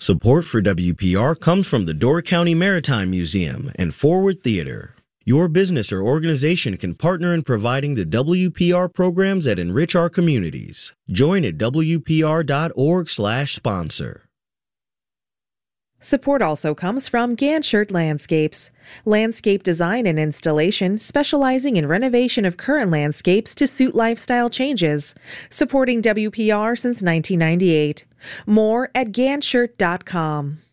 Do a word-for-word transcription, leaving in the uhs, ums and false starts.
Support for W P R comes from the Door County Maritime Museum and Forward Theater. Your business or organization can partner in providing the W P R programs that enrich our communities. Join at W P R dot org slash sponsor. Support also comes from Ganshert Landscapes, landscape design and installation specializing in renovation of current landscapes to suit lifestyle changes, supporting W P R since nineteen ninety-eight. More at ganshert dot com.